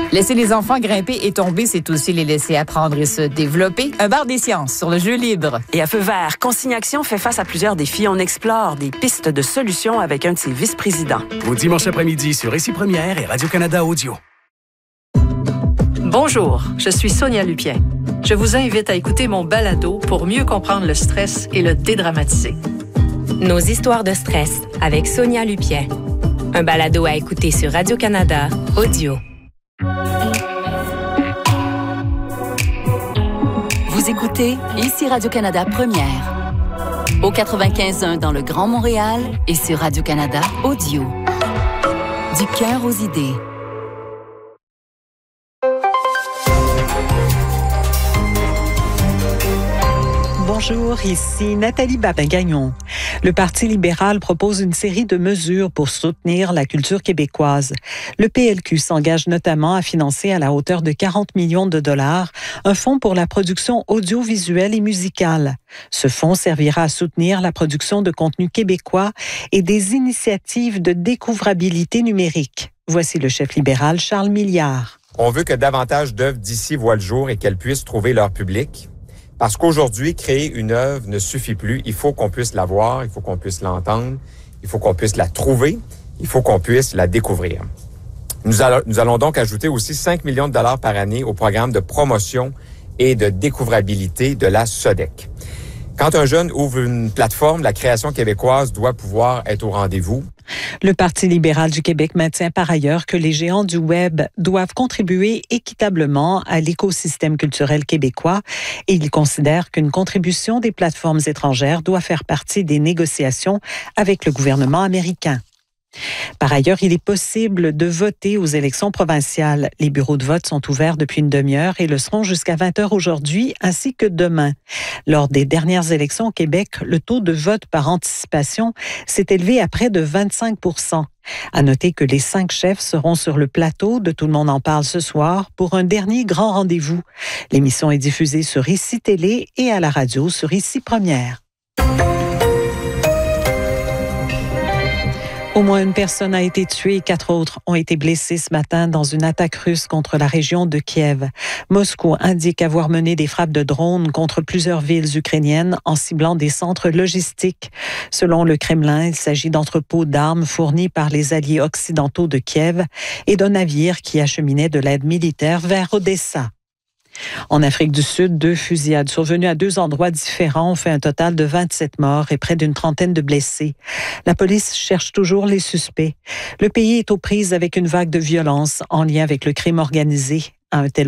Laisser les enfants grimper et tomber, c'est aussi les laisser apprendre et se développer. Un bar des sciences sur le jeu libre. Et à Feu vert, Consigne Action fait face à plusieurs défis. On explore des pistes de solutions avec un de ses vice-présidents. Au dimanche après-midi sur Récit Première et Radio-Canada Audio. Bonjour, je suis Sonia Lupien. Je vous invite à écouter mon balado pour mieux comprendre le stress et le dédramatiser. Nos histoires de stress avec Sonia Lupien. Un balado à écouter sur Radio-Canada Audio. Vous écoutez ici Radio-Canada Première. Au 95.1 dans le Grand Montréal et sur Radio-Canada Audio. Du cœur aux idées. Bonjour, ici Nathalie Babin-Gagnon. Le Parti libéral propose une série de mesures pour soutenir la culture québécoise. Le PLQ s'engage notamment à financer à la hauteur de 40 millions de dollars un fonds pour la production audiovisuelle et musicale. Ce fonds servira à soutenir la production de contenu québécois et des initiatives de découvrabilité numérique. Voici le chef libéral Charles Milliard. On veut que davantage d'œuvres d'ici voient le jour et qu'elles puissent trouver leur public. Parce qu'aujourd'hui, créer une œuvre ne suffit plus. Il faut qu'on puisse la voir, il faut qu'on puisse l'entendre, il faut qu'on puisse la trouver, il faut qu'on puisse la découvrir. Nous allons donc ajouter aussi 5 millions de dollars par année au programme de promotion et de découvrabilité de la SODEC. Quand un jeune ouvre une plateforme, la création québécoise doit pouvoir être au rendez-vous. Le Parti libéral du Québec maintient par ailleurs que les géants du Web doivent contribuer équitablement à l'écosystème culturel québécois et il considère qu'une contribution des plateformes étrangères doit faire partie des négociations avec le gouvernement américain. Par ailleurs, il est possible de voter aux élections provinciales. Les bureaux de vote sont ouverts depuis une demi-heure et le seront jusqu'à 20h aujourd'hui ainsi que demain. Lors des dernières élections au Québec, le taux de vote par anticipation s'est élevé à près de 25%. À noter que les 5 chefs seront sur le plateau de Tout le monde en parle ce soir pour un dernier grand rendez-vous. L'émission est diffusée sur ICI Télé et à la radio sur ICI Première. Au moins une personne a été tuée et 4 autres ont été blessés ce matin dans une attaque russe contre la région de Kiev. Moscou indique avoir mené des frappes de drones contre plusieurs villes ukrainiennes en ciblant des centres logistiques. Selon le Kremlin, il s'agit d'entrepôts d'armes fournis par les alliés occidentaux de Kiev et d'un navire qui acheminait de l'aide militaire vers Odessa. En Afrique du Sud, 2 fusillades survenues à 2 endroits différents ont fait un total de 27 morts et près d'une trentaine de blessés. La police cherche toujours les suspects. Le pays est aux prises avec une vague de violence en lien avec le crime organisé à un tel